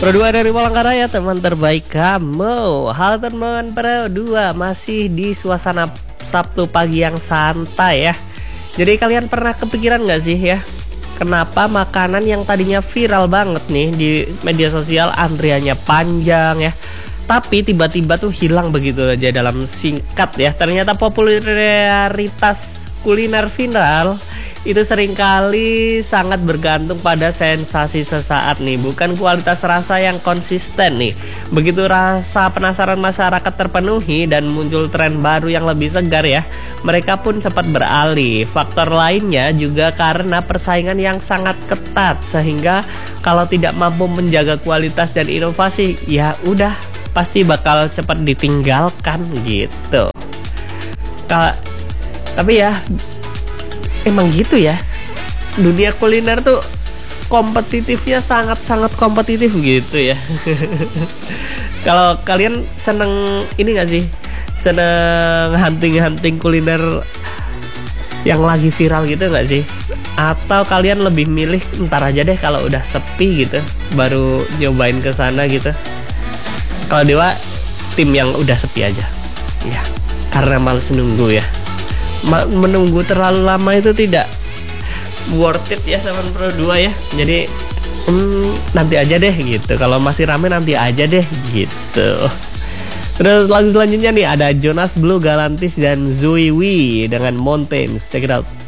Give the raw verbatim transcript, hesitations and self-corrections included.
Pro dua dari Palangkaraya, teman terbaik kamu. Halo teman Pro dua, masih di suasana Sabtu pagi yang santai ya. Jadi kalian pernah kepikiran gak sih ya, kenapa makanan yang tadinya viral banget nih di media sosial, antriannya panjang ya, tapi tiba-tiba tuh hilang begitu aja dalam singkat ya. Ternyata popularitas kuliner viral itu seringkali sangat bergantung pada sensasi sesaat nih, bukan kualitas rasa yang konsisten nih. Begitu rasa penasaran masyarakat terpenuhi dan muncul tren baru yang lebih segar ya, mereka pun cepat beralih. Faktor lainnya juga karena persaingan yang sangat ketat, sehingga kalau tidak mampu menjaga kualitas dan inovasi, ya udah pasti bakal cepat ditinggalkan gitu. Ka- tapi ya emang gitu ya, dunia kuliner tuh kompetitifnya sangat-sangat kompetitif gitu ya. Kalau kalian seneng ini gak sih, seneng hunting-hunting kuliner yang lagi viral gitu gak sih? Atau kalian lebih milih ntar aja deh kalau udah sepi gitu baru nyobain ke sana gitu? Kalau Dewa tim yang udah sepi aja ya, karena males nunggu ya. Menunggu terlalu lama itu tidak worth it ya sama Pro dua ya. Jadi hmm, nanti aja deh gitu. Kalau masih rame nanti aja deh gitu. Terus lagu selanjutnya nih ada Jonas Blue, Galantis dan Zoe Wee dengan Mountains. Check it out.